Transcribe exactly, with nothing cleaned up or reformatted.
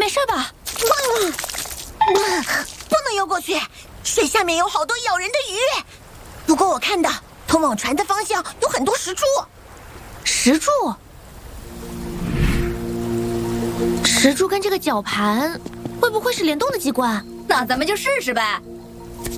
没事吧？ 嗯嗯、不能游过去，水下面有好多咬人的鱼。不过我看到通往船的方向有很多石柱。 石柱？石柱跟这个绞盘会不会是联动的机关？ 那咱们就试试呗。